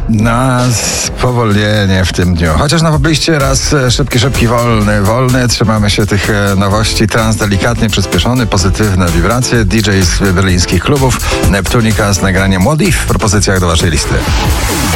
Spowolnienie w tym dniu. Chociaż na pobliście raz szybki, wolny. Trzymamy się tych nowości. Trans delikatnie przyspieszony, pozytywne wibracje. DJ z berlińskich klubów. Neptunika z nagraniem What If w propozycjach do waszej listy.